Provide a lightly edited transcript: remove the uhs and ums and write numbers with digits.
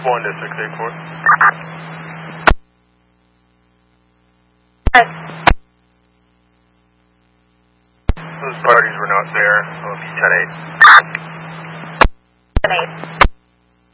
1 to 684. Those parties were not there. So if you 10-8. 10-8.